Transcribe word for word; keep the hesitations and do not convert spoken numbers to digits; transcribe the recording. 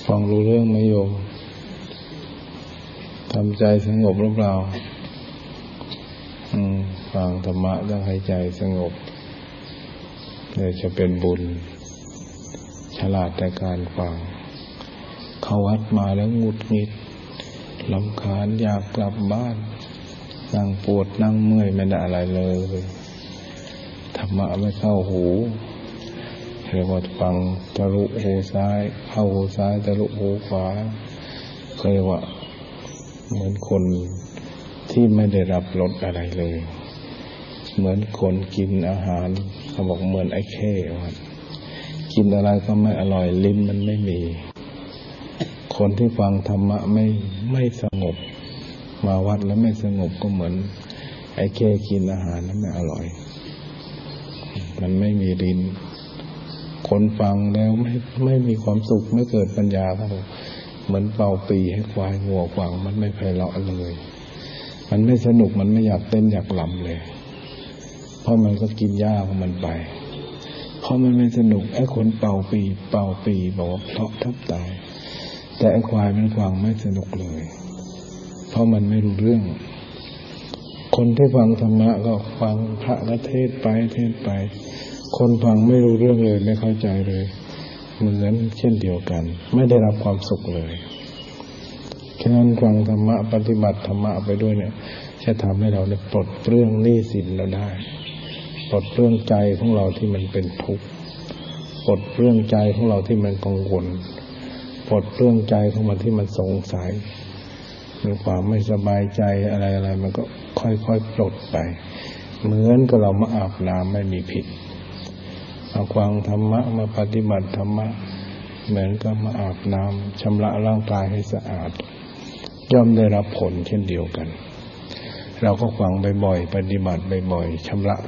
ฟังรู้เรื่องไหมโยมทำใจสงบหรือเปล่าอืมฟังธรรมะต้องให้ใจสงบเดี๋ยวจะเป็นบุญฉลาดในการฟังเข้าวัดมาแล้วหงุดหงิดรำคาญอยากกลับบ้านนั่งปวดนั่งเมื่อยไม่ได้อะไรเลยธรรมะไม่เข้าหูเรียกว่าฟังทะลุหูซ้ายเข้าหูซ้ายทะลุหูขวาเคยว่าเหมือนคนที่ไม่ได้รับรสอะไรเลยเหมือนคนกินอาหารเขาบอกเหมือนไอ้เข้ว่ากินอะไรก็ไม่อร่อยลิ้นมันไม่มีคนที่ฟังธรรมะไม่ไม่สงบมาวัดแล้วไม่สงบก็เหมือนไอ้เข้กินอาหารแล้วไม่อร่อยมันไม่มีลิ้นคนฟังแล้วไม่ไม่มีความสุขไม่เกิดปัญญาเขาเหมือนเป่าปีให้ควายงัวฟังมันไม่ไพเราะเลยมันไม่สนุกมันไม่อยากเต้นอยากลำเลยเพราะมันก็กินหญ้าของมันไปเพราะมันไม่สนุกไอ้คนเป่าปีเป่าปีบอกว่าเพราะทับตายแต่ไอ้ควายมันฟังไม่สนุกเลยเพราะมันไม่รู้เรื่องคนที่ฟังธรรมะก็ฟังพระก็เทศไปเทศไปคนฟังไม่รู้เรื่องเลยไม่เข้าใจเลยเหมือนเช่นเดียวกันไม่ได้รับความสุขเลยฉะนั้นฟังธรรมะปฏิบัติธรรมะไปด้วยเนี่ยจะทำให้เราเนี่ยปลดเปลื้องหนี้สินเราได้ปลดเปลื้องใจของเราที่มันเป็นทุกข์ปลดเปลื้องใจของเราที่มันกังวลปลดเปลื้องใจของมันที่มันสงสัยมีความไม่สบายใจอะไรๆมันก็ค่อยๆปลดไปเหมือนกับเรามาอาบน้ำไม่มีผิดมาฟังธรรมะมาปฏิบัติธรรมะเหมือนกับมาอาบน้ำชำระร่างกายให้สะอาดย่อมได้รับผลเช่นเดียวกันเราก็ฟังบ่อยๆปฏิบัติบ่อยๆชำระ